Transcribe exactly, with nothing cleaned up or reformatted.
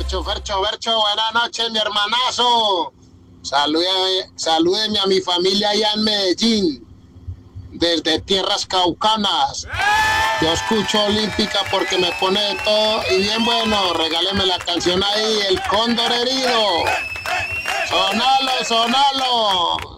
Fercho, Fercho, Fercho, buenas noches, mi hermanazo. Salúdeme, salúdeme a mi familia allá en Medellín, desde tierras caucanas. Yo escucho Olímpica porque me pone de todo y bien bueno. Regáleme la canción ahí, El Cóndor Herido. Sonalo, sonalo.